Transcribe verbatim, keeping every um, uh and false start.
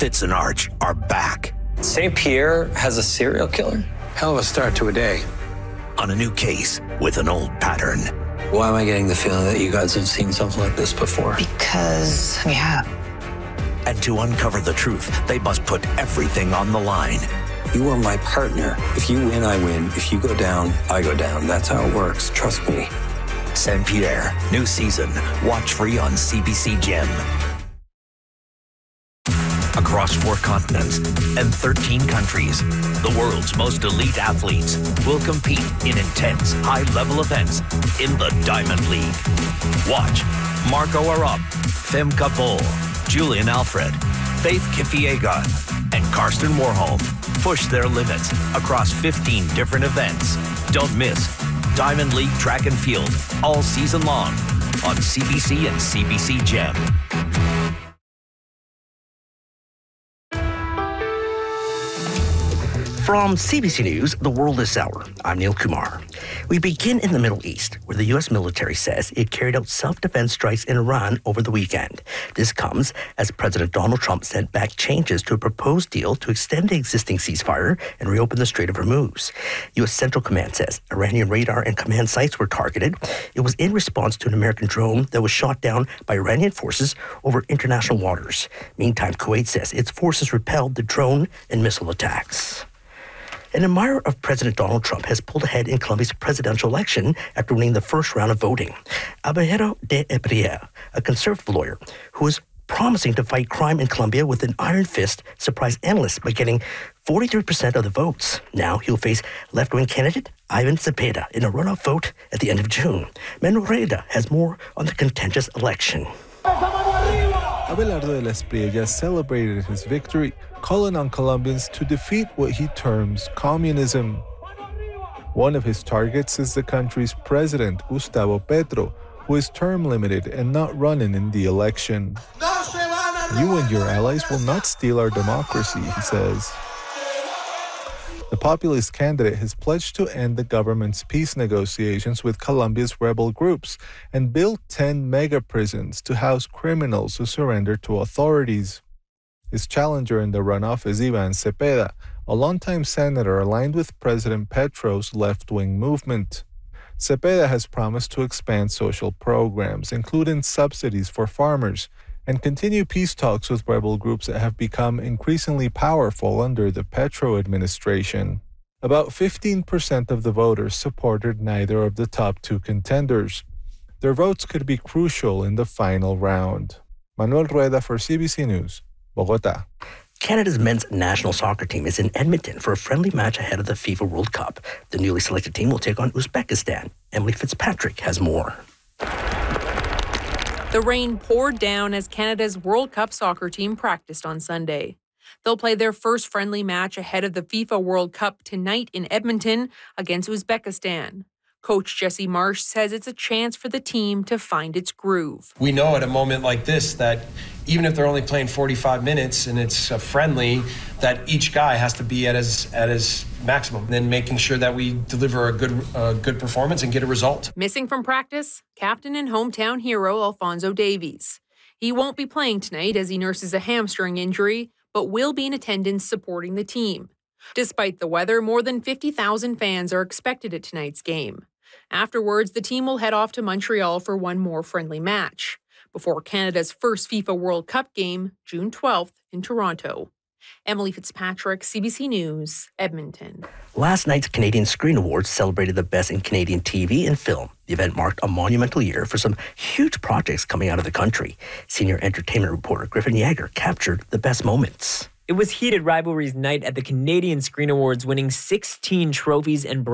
Fitz and Arch are back. Saint Pierre has a serial killer? Hell of a start to a day. On a new case with an old pattern. Why am I getting the feeling that you guys have seen something like this before? Because we have. And to uncover the truth, they must put everything on the line. You are my partner. If you win, I win. If you go down, I go down. That's how it works. Trust me. Saint Pierre, new season. Watch free on C B C Gem. Across four continents and thirteen countries, the world's most elite athletes will compete in intense, high-level events in the Diamond League. Watch Marco Arop, Femke Bol, Julian Alfred, Faith Kipyegon, and Karsten Warholm push their limits across fifteen different events. Don't miss Diamond League Track and Field all season long on C B C and C B C Gem. From C B C News, The World This Hour, I'm Neil Kumar. We begin in the Middle East, where the U S military says it carried out self-defense strikes in Iran over the weekend. This comes as President Donald Trump sent back changes to a proposed deal to extend the existing ceasefire and reopen the Strait of Hormuz. U S Central Command says Iranian radar and command sites were targeted. It was in response to an American drone that was shot down by Iranian forces over international waters. Meantime, Kuwait says its forces repelled the drone and missile attacks. An admirer of President Donald Trump has pulled ahead in Colombia's presidential election after winning the first round of voting. Alejandro de Epriel, a conservative lawyer who is promising to fight crime in Colombia with an iron fist, surprised analysts by getting forty-three percent of the votes. Now he'll face left-wing candidate Ivan Cepeda in a runoff vote at the end of June. Manuel Reda has more on the contentious election. Abelardo de las Priellas celebrated his victory, calling on Colombians to defeat what he terms communism. One of his targets is the country's president, Gustavo Petro, who is term limited and not running in the election. You and your allies will not steal our democracy, he says. The populist candidate has pledged to end the government's peace negotiations with Colombia's rebel groups and build ten mega prisons to house criminals who surrender to authorities. His challenger in the runoff is Ivan Cepeda, a longtime senator aligned with President Petro's left-wing movement. Cepeda has promised to expand social programs, including subsidies for farmers, and continue peace talks with rebel groups that have become increasingly powerful under the Petro administration. About fifteen percent of the voters supported neither of the top two contenders. Their votes could be crucial in the final round. Manuel Rueda for C B C News, Bogotá. Canada's men's national soccer team is in Edmonton for a friendly match ahead of the FIFA World Cup. The newly selected team will take on Uzbekistan. Emily Fitzpatrick has more. The rain poured down as Canada's World Cup soccer team practiced on Sunday. They'll play their first friendly match ahead of the FIFA World Cup tonight in Edmonton against Uzbekistan. Coach Jesse Marsh says it's a chance for the team to find its groove. We know at a moment like this that even if they're only playing forty-five minutes and it's a friendly, that each guy has to be at his at his maximum. Then making sure that we deliver a good uh, good performance and get a result. Missing from practice, captain and hometown hero Alphonso Davies. He won't be playing tonight as he nurses a hamstring injury, but will be in attendance supporting the team. Despite the weather, more than fifty thousand fans are expected at tonight's game. Afterwards, the team will head off to Montreal for one more friendly match, before Canada's first FIFA World Cup game, June twelfth, in Toronto. Emily Fitzpatrick, C B C News, Edmonton. Last night's Canadian Screen Awards celebrated the best in Canadian T V and film. The event marked a monumental year for some huge projects coming out of the country. Senior entertainment reporter Griffin Yager captured the best moments. It was heated rivalries night at the Canadian Screen Awards, winning sixteen trophies and